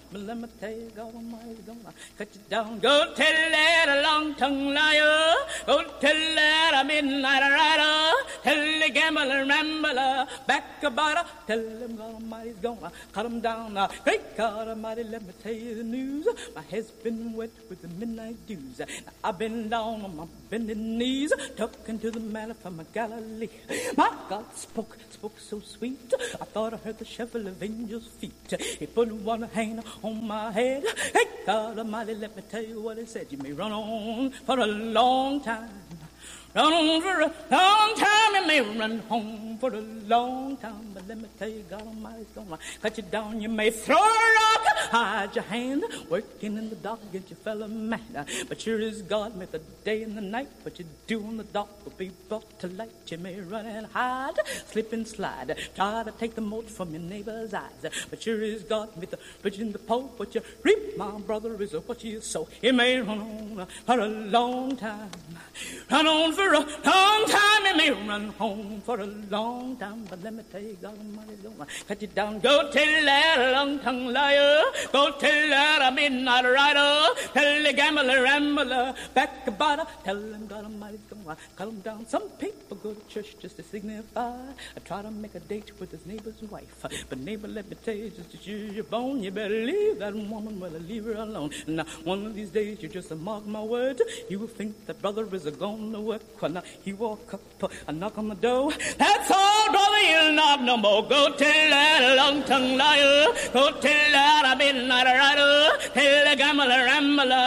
But let me tell you, God Almighty's gonna cut you down. Go tell that long-tongued liar. Go tell that midnight rider. Tell the gambler, rambler, back about her. Tell him God Almighty's gonna cut him down. Great God Almighty, let me tell you the news. My head's been wet with the midnight dews. Now I've been down on my bending knees, talking to the man from Galilee. My God spoke so sweet. I thought I heard the shuffle of angels' feet. He put one hand on my head. Hey, God Almighty, let me tell you what he said. You may run on for a long time. Run on for a long time, you may run home for a long time. But let me tell you, God Almighty's gonna cut you down. You may throw a rock, hide your hand, working in the dark against your fellow man. But sure as God made the day and the night, what you do in the dark will be brought to light. You may run and hide, slip and slide, try to take the mote from your neighbor's eyes. But sure as God made the bridge and the pole, what you reap, my brother, is what you sow. You may run on for a long time. Run on for a long time, you may run home for a long time. But let me tell you, God Almighty's gonna cut you down. Go tell that long-tongued liar. Go tell that midnight rider. Tell the gambler, rambler, back about her. Tell him God Almighty's gonna cut him down. Some people go to church just to signify. I try to make a date with his neighbor's wife. But neighbor, let me tell you, just as you're born, you better leave that woman, well, leave her alone. Now, one of these days, you just mark my words, you will think that brother is gonna work. When he walk up, I knock on the door. That's all, brother, you'll not no more. Go tell that long-tongued liar. Go tell that midnight rider. Tell the gambler, rambler,